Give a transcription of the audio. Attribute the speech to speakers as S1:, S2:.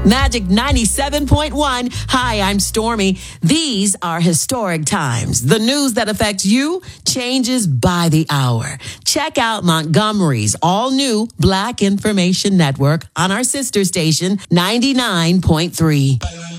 S1: Magic 97.1. Hi, I'm Stormy. These are historic times. The news that affects you changes by the hour. Check out Montgomery's all-new Black Information Network on our sister station, 99.3.